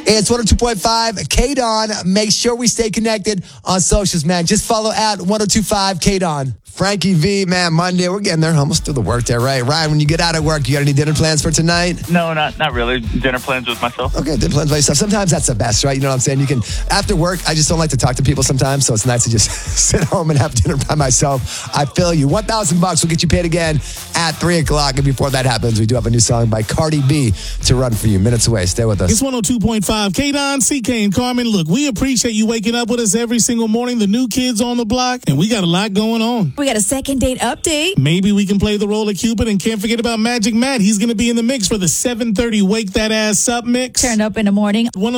It's 102.5 K-Don. Make sure we stay connected on socials, man. Just follow at 102.5 K-Don. Frankie V, man, Monday. We're getting there. Almost through the work there, right? Ryan, when you get out of work, you got any dinner plans for tonight? No, not really. Dinner plans with myself. Okay, dinner plans by yourself. Sometimes that's the best, right? You know what I'm saying? You can, after work, I just don't like to talk to people sometimes, so it's nice to just sit home and have dinner by myself. I feel you. $1,000 will get you paid again at 3 o'clock. And before that happens, we do have a new song by Cardi B to run for you. Minutes away. Stay with us. It's 102.5 K-Don, CK, and Carmen. Look, we appreciate you waking up with us every single morning. The new kids on the block, and we got a lot going on. We got a second date update. Maybe we can play the role of Cupid, and can't forget about Magic Matt. He's going to be in the mix for the 7:30 Wake That Ass Up mix. Turn up in the morning.